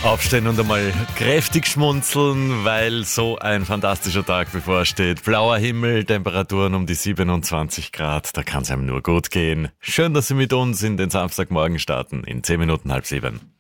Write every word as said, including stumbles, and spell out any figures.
Aufstehen und einmal kräftig schmunzeln, weil so ein fantastischer Tag bevorsteht. Blauer Himmel, Temperaturen um die siebenundzwanzig Grad, da kann es einem nur gut gehen. Schön, dass Sie mit uns in den Samstagmorgen starten, in zehn Minuten halb sieben.